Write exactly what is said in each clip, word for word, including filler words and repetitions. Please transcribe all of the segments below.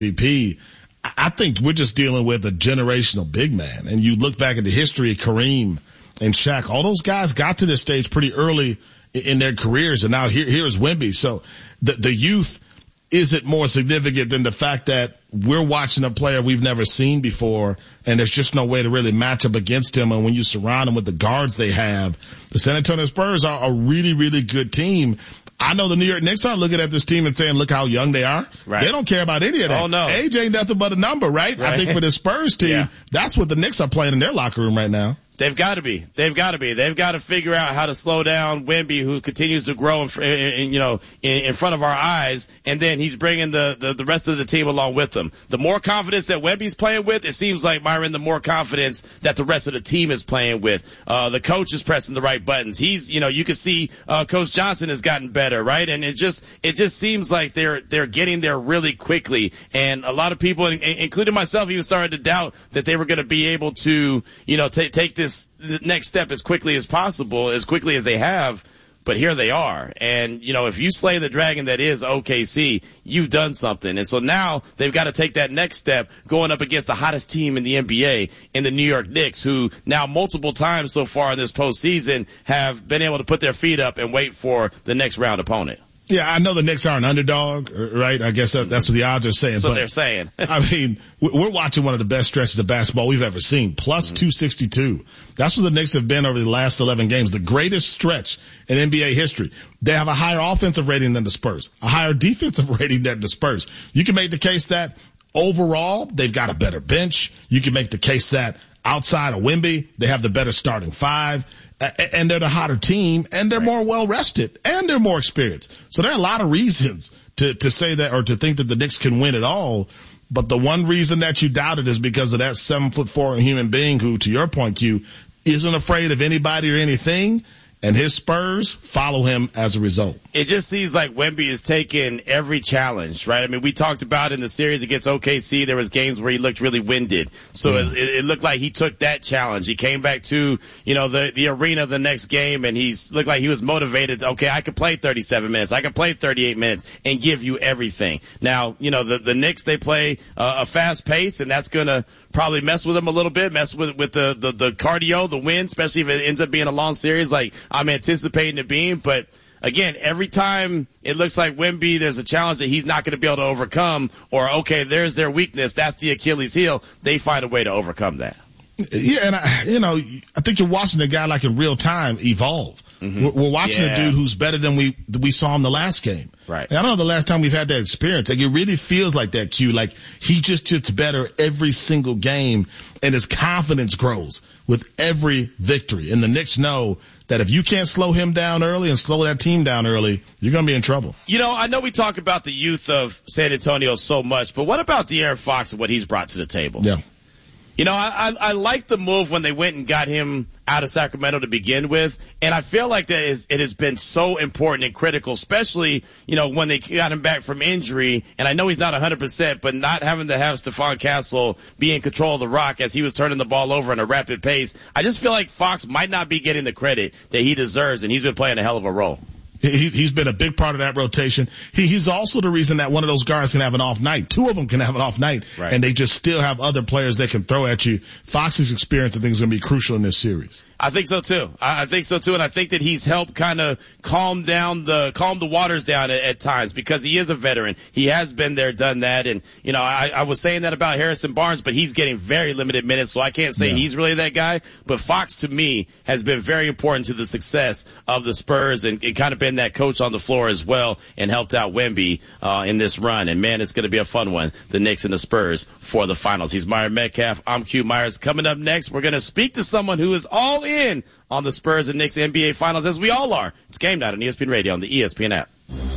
M V P. I think we're just dealing with a generational big man. And you look back at the history of Kareem and Shaq, all those guys got to this stage pretty early in their careers, and now here, here's Wemby. So the, the youth isn't more significant than the fact that we're watching a player we've never seen before, and there's just no way to really match up against him. And when you surround him with the guards they have, the San Antonio Spurs are a really, really good team. I know the New York Knicks aren't looking at this team and saying, look how young they are. Right. They don't care about any of that. Oh, no. Age ain't nothing but a number, right? right. I think for the Spurs team, yeah. that's what the Knicks are playing in their locker room right now. They've got to be. They've got to be. They've got to figure out how to slow down Wemby, who continues to grow, in, in, you know, in, in front of our eyes, and then he's bringing the, the the rest of the team along with him. The more confidence that Wemby's playing with, it seems like, Myron, the more confidence that the rest of the team is playing with. Uh, the coach is pressing the right buttons. He's, you know, you can see uh, Coach Johnson has gotten better, right? And it just it just seems like they're they're getting there really quickly. And a lot of people, including myself, even started to doubt that they were going to be able to, you know, t- take this the next step as quickly as possible, as quickly as they have, but here they are. And, you know, if you slay the dragon that is O K C, you've done something. And so now they've got to take that next step going up against the hottest team in the N B A, in the New York Knicks, who now multiple times so far in this postseason have been able to put their feet up and wait for the next round opponent. Yeah, I know the Knicks are an underdog, right? I guess that, that's what the odds are saying. That's but, what they're saying. I mean, we're watching one of the best stretches of basketball we've ever seen. Plus mm-hmm. two sixty-two. That's what the Knicks have been over the last eleven games. The greatest stretch in N B A history. They have a higher offensive rating than the Spurs, a higher defensive rating than the Spurs. You can make the case that overall they've got a better bench. You can make the case that outside of Wemby, they have the better starting five. And they're the hotter team, and they're right. more well rested, and they're more experienced. So there are a lot of reasons to, to say that or to think that the Knicks can win it all. But the one reason that you doubt it is because of that seven foot four human being who, to your point, Q, isn't afraid of anybody or anything. And his Spurs follow him as a result. It just seems like Wemby is taking every challenge, right? I mean, we talked about in the series against O K C, there was games where he looked really winded. So yeah. it, it looked like he took that challenge. He came back to, you know, the, the arena the next game, and he's looked like he was motivated. Okay, I could play thirty-seven minutes. I could play thirty-eight minutes and give you everything. Now, you know, the, the Knicks, they play uh, a fast pace, and that's going to probably mess with him a little bit, mess with, with the, the, the cardio, the wind, especially if it ends up being a long series like I'm anticipating it being. But again, every time it looks like Wemby, there's a challenge that he's not going to be able to overcome, or okay, there's their weakness, that's the Achilles heel, they find a way to overcome that. Yeah, and I, you know, I think you're watching a guy like in real time evolve. Mm-hmm. We're, we're watching yeah. a dude who's better than we we saw him the last game. Right. And I don't know the last time we've had that experience. Like, it really feels like that, Q. Like, he just gets better every single game, and his confidence grows with every victory. And the Knicks know that if you can't slow him down early and slow that team down early, you're going to be in trouble. You know, I know we talk about the youth of San Antonio so much, but what about De'Aaron Fox and what he's brought to the table? Yeah. You know, I, I, I like the move when they went and got him out of Sacramento to begin with, and I feel like that is, it has been so important and critical, especially, you know, when they got him back from injury, and I know he's not one hundred percent, but not having to have Stephon Castle be in control of the rock as he was turning the ball over at a rapid pace. I just feel like Fox might not be getting the credit that he deserves, and he's been playing a hell of a role. He, he's been a big part of that rotation. He, he's also the reason that one of those guards can have an off night. Two of them can have an off night, right. And they just still have other players they can throw at you. Fox's experience, I think, is going to be crucial in this series. I think so too. I, I think so too, and I think that he's helped kind of calm down the calm the waters down at, at times because he is a veteran. He has been there, done that, and you know I, I was saying that about Harrison Barnes, but he's getting very limited minutes, so I can't say yeah. he's really that guy. But Fox, to me, has been very important to the success of the Spurs, and, and kind of been that coach on the floor as well, and helped out Wemby uh, in this run. And man, it's going to be a fun one. The Knicks and the Spurs for the finals. He's Myron Metcalf. I'm Q Myers. Coming up next, we're going to speak to someone who is all in. in on the Spurs and Knicks N B A Finals, as we all are. It's Game Night on E S P N Radio on the E S P N app.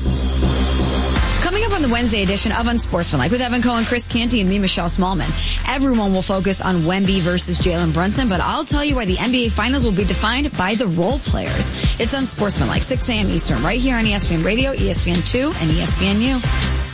Coming up on the Wednesday edition of Unsportsmanlike with Evan Cohen, Chris Canty, and me, Michelle Smallman. Everyone will focus on Wemby versus Jalen Brunson, but I'll tell you why the N B A Finals will be defined by the role players. It's Unsportsmanlike, six a.m. Eastern, right here on E S P N Radio, E S P N two, and E S P N U.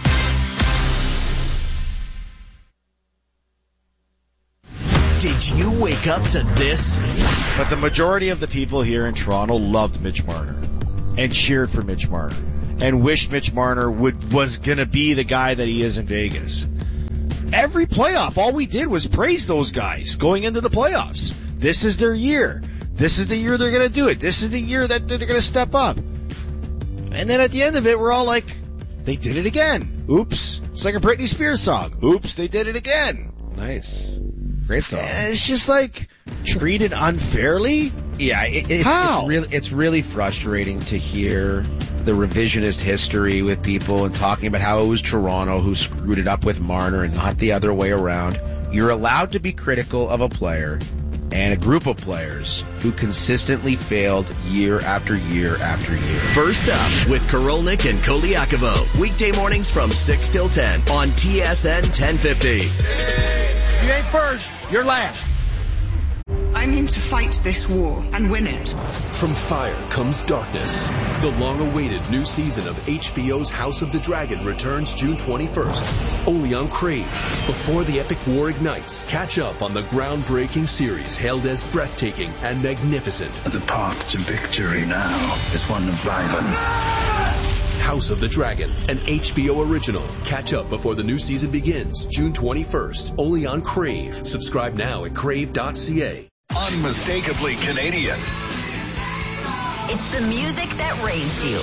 Did you wake up to this? But the majority of the people here in Toronto loved Mitch Marner and cheered for Mitch Marner and wished Mitch Marner would was going to be the guy that he is in Vegas. every playoff, all we did was praise those guys going into the playoffs. This is their year. This is the year they're going to do it. This is the year that they're going to step up. And then at the end of it, we're all like, they did it again. Oops. It's like a Britney Spears song. Oops, they did it again. Nice. Great song. And it's just like treated unfairly. Yeah, it, it, How? It's really, it's really frustrating to hear the revisionist history with people and talking about how it was Toronto who screwed it up with Marner and not the other way around. You're allowed to be critical of a player and a group of players who consistently failed year after year after year. First up with Korolnik and Koliakovo. Weekday mornings from six till ten on T S N ten fifty. You ain't first, you're last. I'm in to fight this war and win it. From fire comes darkness. The long-awaited new season of H B O's House of the Dragon returns June twenty-first, only on Crave. Before the epic war ignites, catch up on the groundbreaking series hailed as breathtaking and magnificent. The path to victory now is one of violence. House of the Dragon, an H B O original. Catch up before the new season begins June twenty-first, only on Crave. Subscribe now at crave dot c a. Unmistakably Canadian. It's the music that raised you.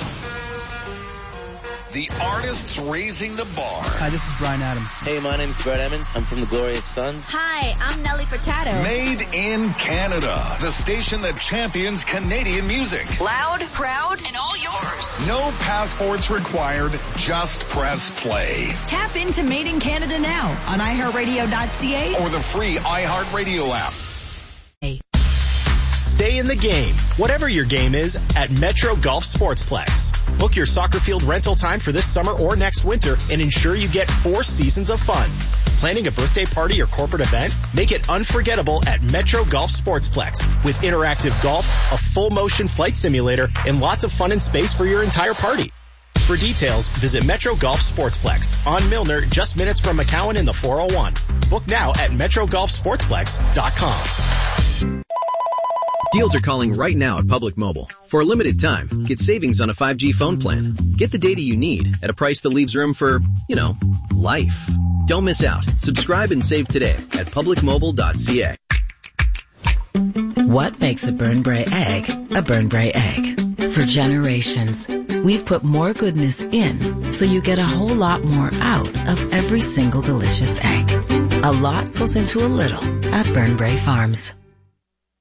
The artists raising the bar. Hi, this is Bryan Adams. Hey, my name's Brett Emmons. I'm from the Glorious Sons. Hi, I'm Nelly Furtado. Made in Canada. The station that champions Canadian music. Loud, proud, and all yours. No passports required. Just press play. Tap into Made in Canada now on i heart radio dot c a or the free iHeartRadio app. Stay in the game, whatever your game is, at Metro Golf Sportsplex. Book your soccer field rental time for this summer or next winter and ensure you get four seasons of fun. Planning a birthday party or corporate event? Make it unforgettable at Metro Golf Sportsplex with interactive golf, a full motion flight simulator, and lots of fun and space for your entire party. For details, visit Metro Golf Sportsplex on Milner, just minutes from McCowan in the four oh one. Book now at metro golf sportsplex dot com. Deals are calling right now at Public Mobile. For a limited time, get savings on a five G phone plan. Get the data you need at a price that leaves room for, you know, life. Don't miss out. Subscribe and save today at public mobile dot c a. What makes a Burn Bray egg a Burn Bray egg? For generations, we've put more goodness in so you get a whole lot more out of every single delicious egg. A lot goes into a little at Burn Bray Farms.